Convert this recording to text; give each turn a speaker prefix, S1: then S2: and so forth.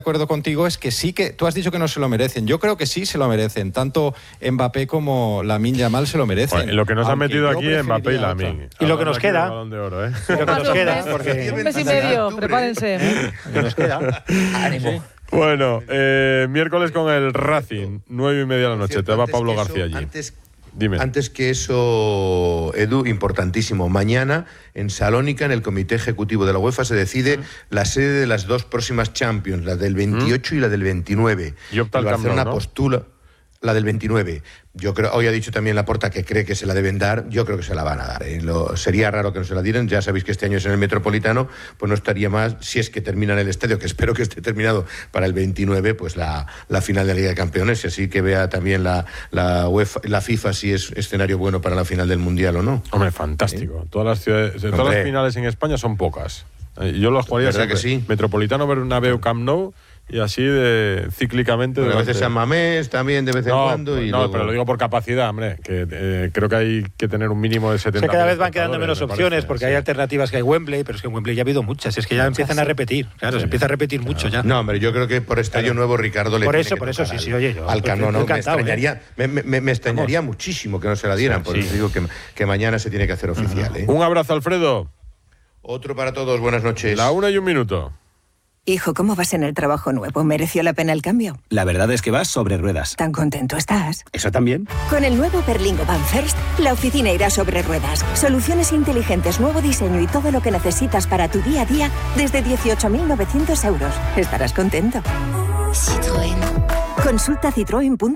S1: acuerdo contigo es que sí que tú has dicho que no se lo merecen. Yo creo que sí se lo merecen. Tanto Mbappé como Lamine Yamal se lo merecen.
S2: Bueno, lo que nos han metido aquí es Mbappé y Lamine.
S3: Y lo que nos queda.
S2: Balón de oro, ¿eh?
S3: Y lo que nos queda, porque
S4: Un mes y medio, prepárense.
S3: lo que nos queda.
S5: Ánimo.
S2: Bueno, miércoles con el Racing, 9:30 de la noche. Te va Pablo García allí. Dime.
S6: Antes que eso, Edu, importantísimo. Mañana, en Salónica, en el Comité Ejecutivo de la UEFA, se decide la sede de las dos próximas Champions, la del 28 y la del 29.
S2: Y opta
S6: el
S2: al Camp Nou,
S6: Barcelona
S2: ¿no?
S6: postula la del 29. Yo creo, hoy ha dicho también Laporta que cree que se la deben dar. Yo creo que se la van a dar. Sería raro que no se la dieran. Ya sabéis que este año es en el Metropolitano, pues no estaría más, si es que termina en el estadio, que espero que esté terminado para el 29, pues la final de la Liga de Campeones, y así que vea también la UEFA, la FIFA, si es escenario bueno para la final del Mundial o no.
S2: Hombre, fantástico. Todas las ciudades, todas las finales en España son pocas. Yo lo jugaría
S6: ¿Verdad
S2: siempre.
S6: que sí?
S2: Metropolitano, Bernabéu, Camp Nou, y así cíclicamente.
S6: A veces San Mamés también, de vez en cuando. Y
S2: no,
S6: luego...
S2: pero lo digo por capacidad, hombre, que creo que hay que tener un mínimo de 70.
S3: Cada vez van quedando menos opciones, porque hay
S2: sí.
S3: alternativas, que hay Wembley, pero es que en Wembley ya ha habido muchas, es que ya empiezan a repetir, claro, se empieza a repetir mucho ya.
S6: No, hombre, yo creo que por estadio nuevo Ricardo le
S3: Por
S6: tiene
S3: eso,
S6: que
S3: por eso,
S6: tocar
S3: sí, oye, yo
S6: al Camp Nou, me
S3: encantado,
S6: extrañaría, me extrañaría muchísimo que no se la dieran, por eso digo que mañana se tiene que hacer oficial.
S2: Un abrazo, Alfredo.
S6: Otro para todos, buenas noches.
S2: 1:01.
S7: Hijo, ¿cómo vas en el trabajo nuevo? ¿Mereció la pena el cambio?
S8: La verdad es que vas sobre ruedas.
S7: ¿Tan contento estás?
S8: ¿Eso también?
S7: Con el nuevo Berlingo Van First, la oficina irá sobre ruedas. Soluciones inteligentes, nuevo diseño y todo lo que necesitas para tu día a día desde 18.900 euros. Estarás contento.
S9: Citroën.
S7: Consulta citroen.es.